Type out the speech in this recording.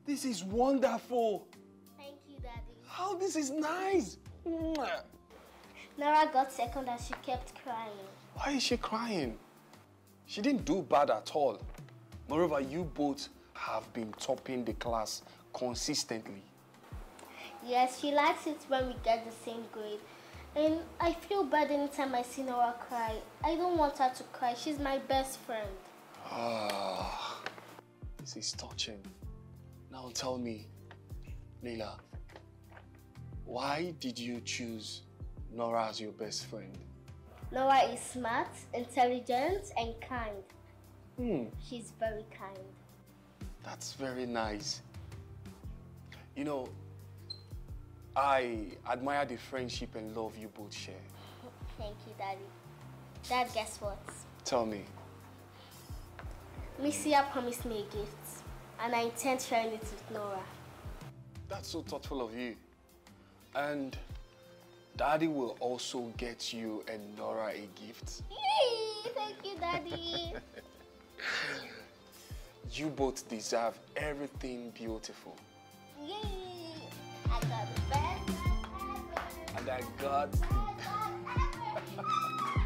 This is wonderful. Thank you, Daddy. Oh, this is nice. Nora got second and she kept crying. Why is she crying? She didn't do bad at all. Moreover, you both have been topping the class consistently. Yes, she likes it when we get the same grade. And I feel bad anytime I see Nora cry. I don't want her to cry. She's my best friend. Ah, this is touching. Now tell me, Leila, why did you choose Nora as your best friend? Nora is smart, intelligent, and kind. She's very kind. That's very nice. You know, I admire the friendship and love you both share. Thank you, Daddy. Dad, guess what? Tell me. Misia promised me a gift, and I intend sharing it with Nora. That's so thoughtful of you. And Daddy will also get you and Nora a gift. Yay! Thank you, Daddy. You both deserve everything beautiful. Yay! I got the best ever. And I got... Best ever.